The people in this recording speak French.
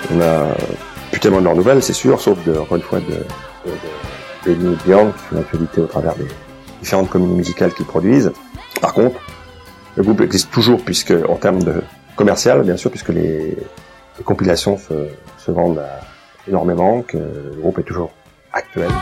On a plus tellement de leurs nouvelles, c'est sûr, sauf encore une fois de Benny et Björn qui font l'actualité au travers des différentes communes musicales qu'ils produisent. Par contre, le groupe existe toujours puisque, en termes de commercial, bien sûr, puisque les compilations se vendent énormément, que le groupe est toujours actuel.